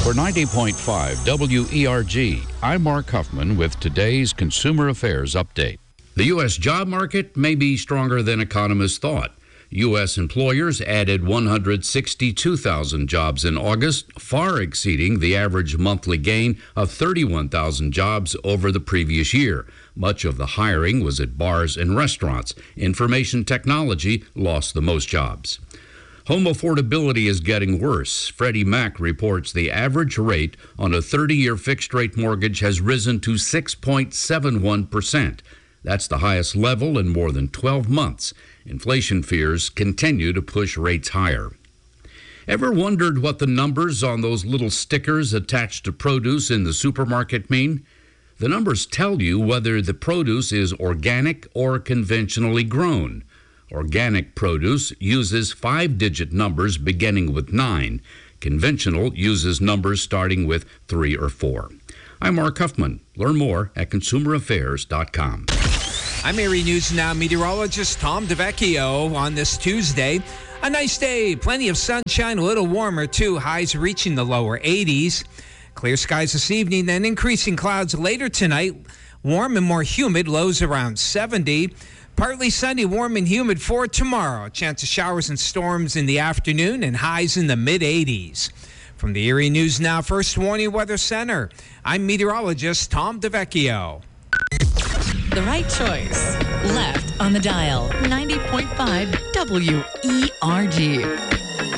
For 90.5 WERG, I'm Mark Huffman with today's Consumer Affairs Update. The U.S. job market may be stronger than economists thought. U.S. employers added 162,000 jobs in August, far exceeding the average monthly gain of 31,000 jobs over the previous year. Much of the hiring was at bars and restaurants. Information technology lost the most jobs. Home affordability is getting worse. Freddie Mac reports the average rate on a 30-year fixed-rate mortgage has risen to 6.71%. That's the highest level in more than 12 months. Inflation fears continue to push rates higher. Ever wondered what the numbers on those little stickers attached to produce in the supermarket mean? The numbers tell you whether the produce is organic or conventionally grown. Organic produce uses 5-digit numbers beginning with 9. Conventional uses numbers starting with 3 or 4. I'm Mark Huffman. Learn more at consumeraffairs.com. I'm Erie News Now meteorologist Tom DeVecchio on this Tuesday. A nice day, plenty of sunshine, a little warmer too, highs reaching the lower 80s. Clear skies this evening, then increasing clouds later tonight. Warm and more humid, lows around 70. Partly sunny, warm and humid for tomorrow. Chance of showers and storms in the afternoon and highs in the mid-80s. From the Erie News Now First Warning Weather Center, I'm meteorologist Tom DeVecchio. The right choice. Left on the dial. 90.5 WERG.